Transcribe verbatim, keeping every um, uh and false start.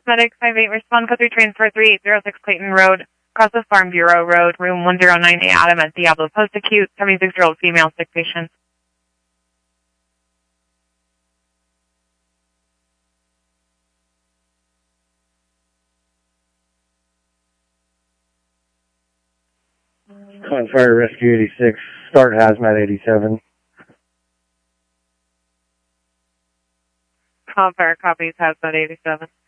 Medic five eight, respond code three transfer three eight zero six Clayton Road, across the Farm Bureau Road, room one zero nine eight, Adam at Diablo, post acute, seventy-six-year-old female sick patient. Con Fire Rescue eighty-six, start Hazmat eighty-seven. Con Fire copies, Hazmat eighty-seven.